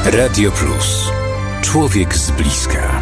Radio Plus. Człowiek z bliska.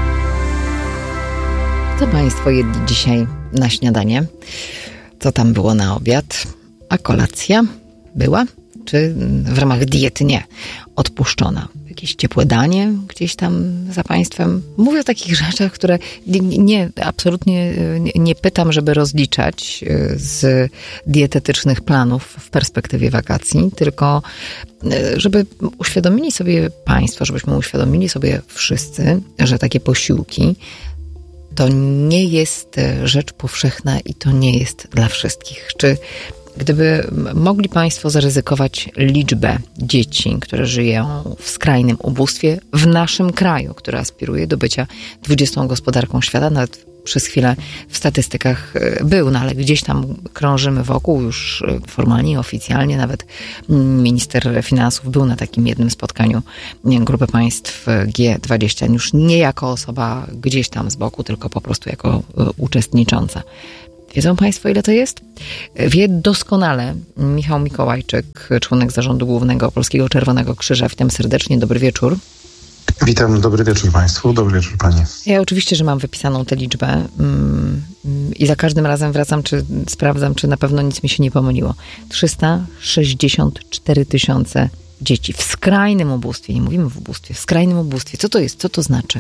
Co Państwo jedli dzisiaj na śniadanie? Co tam było na obiad? A kolacja była? Czy w ramach diety nie? Odpuszczona. Jakieś ciepłe danie gdzieś tam za Państwem? Mówię o takich rzeczach, które absolutnie nie pytam, żeby rozliczać z dietetycznych planów w perspektywie wakacji, tylko żeby uświadomili sobie Państwo, żebyśmy uświadomili sobie wszyscy, że takie posiłki to nie jest rzecz powszechna i to nie jest dla wszystkich. Czy gdyby mogli Państwo zaryzykować liczbę dzieci, które żyją w skrajnym ubóstwie w naszym kraju, który aspiruje do bycia 20. gospodarką świata, nawet przez chwilę w statystykach był, no ale gdzieś tam krążymy wokół, już formalnie i oficjalnie, nawet minister finansów był na takim jednym spotkaniu grupy państw G20, już nie jako osoba gdzieś tam z boku, tylko po prostu jako uczestnicząca. Wiedzą Państwo, ile to jest? Wie doskonale Michał Mikołajczyk, członek zarządu głównego Polskiego Czerwonego Krzyża. Witam serdecznie, dobry wieczór. Witam, dobry wieczór Państwu, dobry wieczór Pani. Ja oczywiście, że mam wypisaną tę liczbę i za każdym razem wracam, czy sprawdzam, czy na pewno nic mi się nie pomyliło. 364 000 dzieci w skrajnym ubóstwie, nie mówimy w ubóstwie, w skrajnym ubóstwie. Co to jest? Co to znaczy?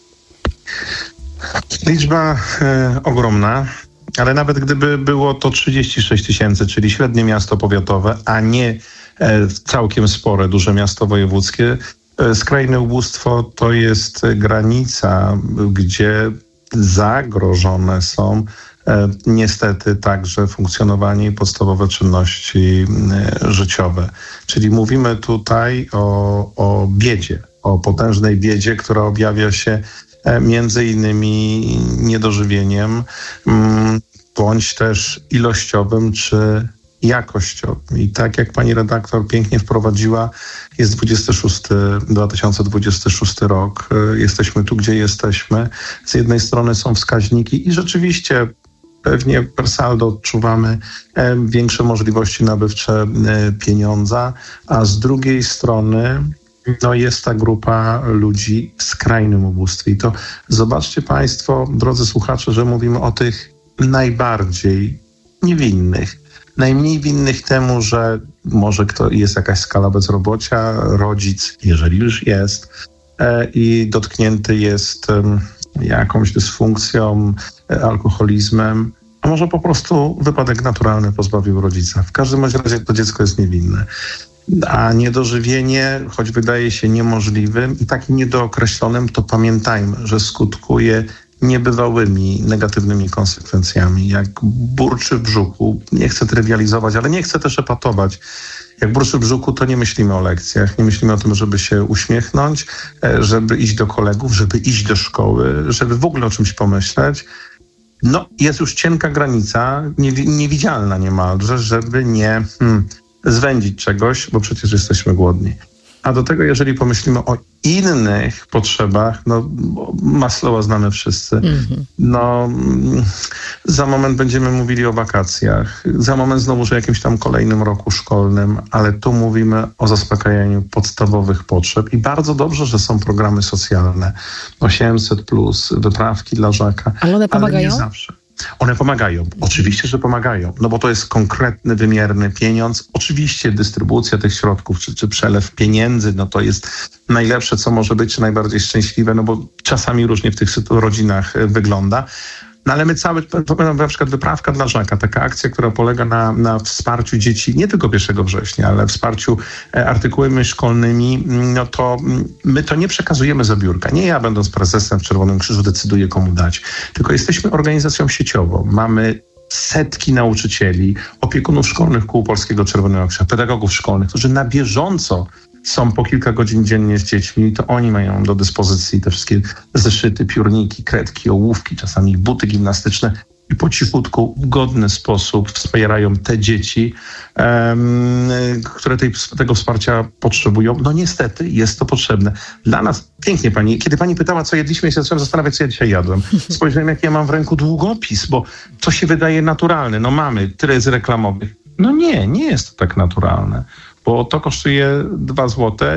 Liczba ogromna. Ale nawet gdyby było to 36 000, czyli średnie miasto powiatowe, a nie całkiem spore, duże miasto wojewódzkie, skrajne ubóstwo to jest granica, gdzie zagrożone są niestety także funkcjonowanie i podstawowe czynności życiowe. Czyli mówimy tutaj o biedzie, o potężnej biedzie, która objawia się między innymi niedożywieniem, bądź też ilościowym czy jakościowym. I tak jak pani redaktor pięknie wprowadziła, jest 2026 rok. Jesteśmy tu, gdzie jesteśmy. Z jednej strony są wskaźniki i rzeczywiście pewnie per saldo odczuwamy większe możliwości nabywcze pieniądza, a z drugiej strony jest ta grupa ludzi w skrajnym ubóstwie. I to zobaczcie Państwo, drodzy słuchacze, że mówimy o tych najbardziej niewinnych, najmniej winnych temu, że może jest jakaś skala bezrobocia, rodzic, jeżeli już jest, i dotknięty jest jakąś dysfunkcją, alkoholizmem, a może po prostu wypadek naturalny pozbawił rodzica. W każdym razie to dziecko jest niewinne. A niedożywienie, choć wydaje się niemożliwym i takim niedookreślonym, to pamiętajmy, że skutkuje niebywałymi negatywnymi konsekwencjami. Jak burczy w brzuchu, nie chcę trywializować, ale nie chcę też epatować. Jak burczy w brzuchu, to nie myślimy o lekcjach, nie myślimy o tym, żeby się uśmiechnąć, żeby iść do kolegów, żeby iść do szkoły, żeby w ogóle o czymś pomyśleć. Jest już cienka granica, niewidzialna niemalże, żeby nie zwędzić czegoś, bo przecież jesteśmy głodni. A do tego, jeżeli pomyślimy o innych potrzebach, Maslowa znamy wszyscy. Za moment będziemy mówili o wakacjach, za moment znowuż o jakimś tam kolejnym roku szkolnym, ale tu mówimy o zaspokajaniu podstawowych potrzeb i bardzo dobrze, że są programy socjalne, 800+, wyprawki dla Żaka. Ale one pomagają? Ale nie zawsze. One pomagają. Oczywiście, że pomagają, bo to jest konkretny, wymierny pieniądz. Oczywiście dystrybucja tych środków, czy przelew pieniędzy, to jest najlepsze, co może być, czy najbardziej szczęśliwe, bo czasami różnie w tych rodzinach wygląda. Ale my na przykład wyprawka dla Żaka, taka akcja, która polega na wsparciu dzieci, nie tylko 1 września, ale wsparciu artykułami szkolnymi, to my to nie przekazujemy za biurka. Nie ja, będąc prezesem w Czerwonym Krzyżu, decyduję, komu dać. Tylko jesteśmy organizacją sieciową. Mamy setki nauczycieli, opiekunów szkolnych Kół Polskiego Czerwonego Krzyża, pedagogów szkolnych, którzy na bieżąco są po kilka godzin dziennie z dziećmi, to oni mają do dyspozycji te wszystkie zeszyty, piórniki, kredki, ołówki, czasami buty gimnastyczne i po cichutku, w godny sposób wspierają te dzieci, które tego wsparcia potrzebują. Niestety jest to potrzebne. Dla nas, pięknie pani, kiedy pani pytała, co jedliśmy, ja się zacząłem zastanawiać, co ja dzisiaj jadłem. Spojrzałem, jak ja mam w ręku długopis, bo to się wydaje naturalne. Mamy tyle z reklamowych. Nie jest to tak naturalne, bo to kosztuje 2 złote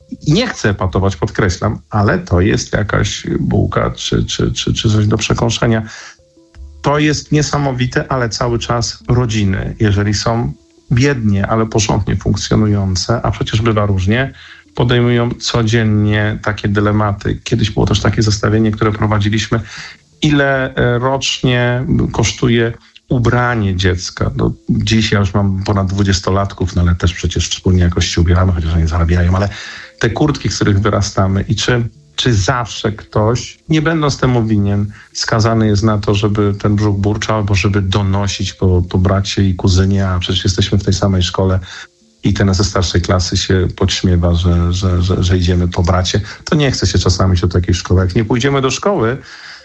I nie chcę epatować, podkreślam, ale to jest jakaś bułka czy coś do przekąszenia. To jest niesamowite, ale cały czas rodziny, jeżeli są biednie, ale porządnie funkcjonujące, a przecież bywa różnie, podejmują codziennie takie dylematy. Kiedyś było też takie zestawienie, które prowadziliśmy, ile rocznie kosztuje ubranie dziecka. No, dziś ja już mam ponad 20-latków, no ale też przecież wspólnie jakoś się ubieramy, chociaż oni zarabiają, ale te kurtki, z których wyrastamy i czy zawsze ktoś, nie będąc temu winien, skazany jest na to, żeby ten brzuch burczał, albo żeby donosić po bracie i kuzynie, a przecież jesteśmy w tej samej szkole i ten ze starszej klasy się podśmiewa, że idziemy po bracie. To nie chce się czasami do takiej szkoły. Jak nie pójdziemy do szkoły,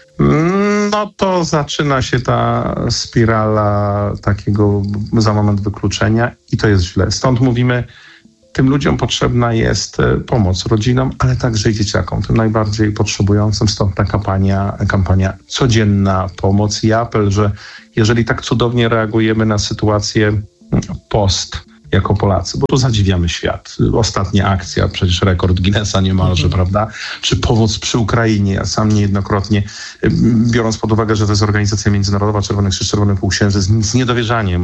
no to zaczyna się ta spirala takiego za moment wykluczenia i to jest źle. Stąd mówimy, tym ludziom potrzebna jest pomoc, rodzinom, ale także i dzieciakom, tym najbardziej potrzebującym. Stąd ta kampania Codzienna Pomoc i apel, że jeżeli tak cudownie reagujemy na sytuację post jako Polacy, bo tu zadziwiamy świat. Ostatnia akcja, przecież rekord Guinnessa niemalże, prawda? Czy pomoc przy Ukrainie. Ja sam niejednokrotnie, biorąc pod uwagę, że to jest organizacja międzynarodowa, Czerwony Krzyż, Czerwony Półksiężyc, z niedowierzaniem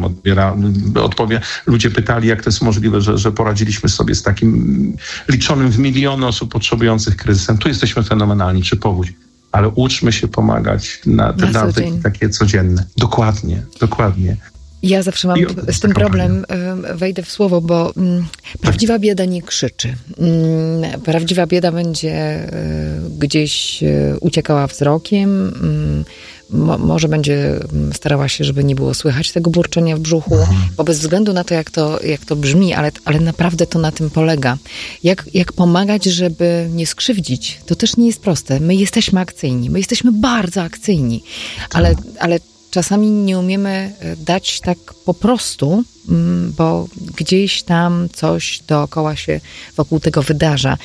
ludzie pytali, jak to jest możliwe, że poradziliśmy sobie z takim liczonym w miliony osób potrzebujących kryzysem. Tu jesteśmy fenomenalni, czy powódź. Ale uczmy się pomagać na takie codzienne. Dokładnie. Ja zawsze mam z tym problem, wejdę w słowo, bo prawdziwa bieda nie krzyczy. Prawdziwa bieda będzie gdzieś uciekała wzrokiem, może będzie starała się, żeby nie było słychać tego burczenia w brzuchu, bo bez względu na to, jak to brzmi, ale naprawdę to na tym polega. Jak pomagać, żeby nie skrzywdzić, to też nie jest proste. My jesteśmy akcyjni, my jesteśmy bardzo akcyjni, ale czasami nie umiemy dać tak po prostu, bo gdzieś tam coś dookoła się wokół tego wydarza.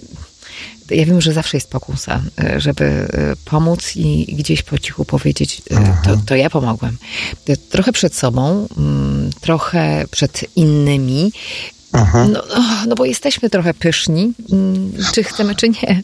Ja wiem, że zawsze jest pokusa, żeby pomóc i gdzieś po cichu powiedzieć, to ja pomogłem. Trochę przed sobą, trochę przed innymi, no bo jesteśmy trochę pyszni, czy chcemy, czy nie.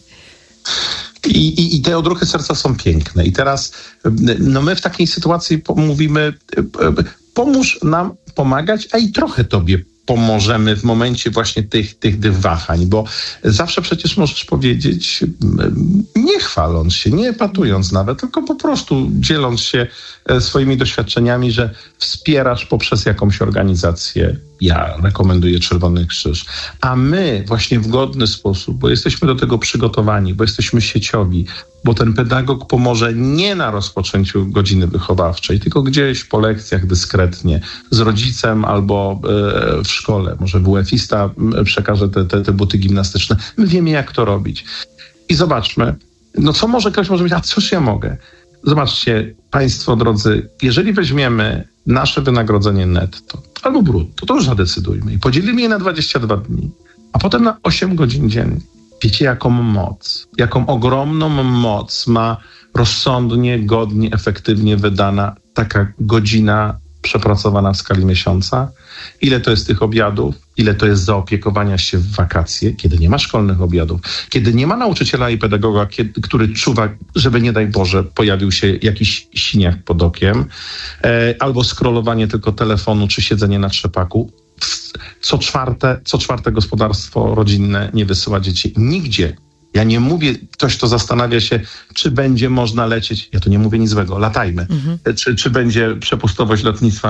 I te odruchy serca są piękne. I teraz my w takiej sytuacji mówimy, pomóż nam pomagać, a i trochę tobie pomożemy w momencie właśnie tych wahań, bo zawsze przecież możesz powiedzieć, nie chwaląc się, nie epatując nawet, tylko po prostu dzieląc się swoimi doświadczeniami, że wspierasz poprzez jakąś organizację. Ja rekomenduję Czerwony Krzyż. A my właśnie w godny sposób, bo jesteśmy do tego przygotowani, bo jesteśmy sieciowi, bo ten pedagog pomoże nie na rozpoczęciu godziny wychowawczej, tylko gdzieś po lekcjach dyskretnie, z rodzicem albo w szkole. Może WF-ista przekaże te buty gimnastyczne. My wiemy, jak to robić. I zobaczmy, co może ktoś może mówić, a cóż ja mogę? Zobaczcie, państwo drodzy, jeżeli weźmiemy nasze wynagrodzenie netto albo brutto, to już zadecydujmy i podzielimy je na 22 dni, a potem na 8 godzin dziennie. Wiecie, jaką ogromną moc ma rozsądnie, godnie, efektywnie wydana taka godzina przepracowana w skali miesiąca? Ile to jest tych obiadów? Ile to jest zaopiekowania się w wakacje, kiedy nie ma szkolnych obiadów? Kiedy nie ma nauczyciela i pedagoga, który czuwa, żeby nie daj Boże pojawił się jakiś siniak pod okiem, albo scrollowanie tylko telefonu, czy siedzenie na trzepaku. Co czwarte gospodarstwo rodzinne nie wysyła dzieci. Nigdzie. Ja nie mówię, ktoś, kto zastanawia się, czy będzie można lecieć. Ja tu nie mówię nic złego, latajmy. Czy będzie przepustowość lotnictwa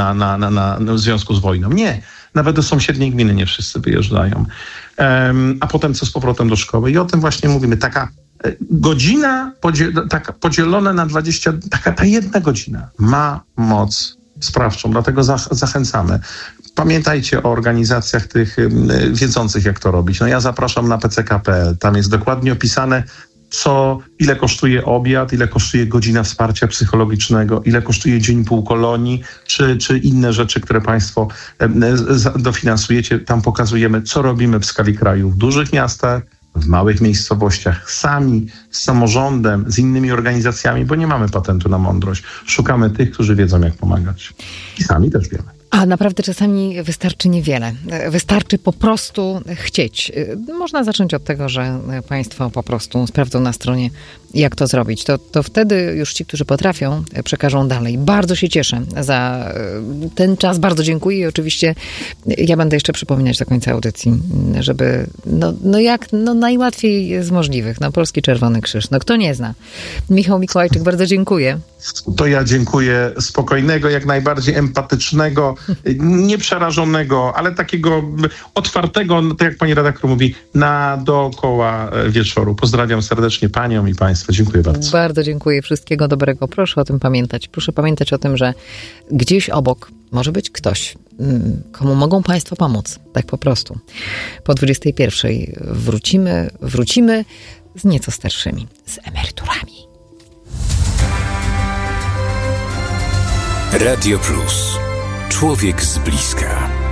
w związku z wojną. Nie. Nawet do sąsiedniej gminy nie wszyscy wyjeżdżają. A potem co z powrotem do szkoły. I o tym właśnie mówimy. Taka godzina taka podzielona na 20, ta jedna godzina ma moc sprawczą. Dlatego zachęcamy. Pamiętajcie o organizacjach tych wiedzących, jak to robić. Ja zapraszam na pck.pl. Tam jest dokładnie opisane, ile kosztuje obiad, ile kosztuje godzina wsparcia psychologicznego, ile kosztuje dzień półkolonii, czy inne rzeczy, które państwo dofinansujecie. Tam pokazujemy, co robimy w skali kraju, w dużych miastach, w małych miejscowościach, sami, z samorządem, z innymi organizacjami, bo nie mamy patentu na mądrość. Szukamy tych, którzy wiedzą, jak pomagać. I sami też wiemy. A naprawdę czasami wystarczy niewiele. Wystarczy po prostu chcieć. Można zacząć od tego, że państwo po prostu sprawdzą na stronie, jak to zrobić. To wtedy już ci, którzy potrafią, przekażą dalej. Bardzo się cieszę za ten czas. Bardzo dziękuję i oczywiście ja będę jeszcze przypominać do końca audycji, żeby najłatwiej z możliwych. Polski Czerwony Krzyż. Kto nie zna? Michał Mikołajczyk, bardzo dziękuję. To ja dziękuję. Spokojnego, jak najbardziej empatycznego, nieprzerażonego, ale takiego otwartego, tak jak pani redaktor mówi, na dookoła wieczoru. Pozdrawiam serdecznie panią i państwa. Dziękuję bardzo. Bardzo dziękuję. Wszystkiego dobrego. Proszę o tym pamiętać. Proszę pamiętać o tym, że gdzieś obok może być ktoś, komu mogą państwo pomóc. Tak po prostu. Po 21:00 wrócimy z nieco starszymi, z emeryturami. Radio Plus. Człowiek z bliska.